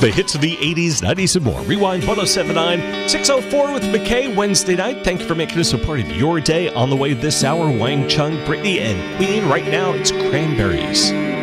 The hits of the 80s, 90s, and more. Rewind 1079 604 with McKay Wednesday night. Thank you for making us a part of your day. On the way this hour, Wang Chung, Britney, and Queen. Right now, it's Cranberries.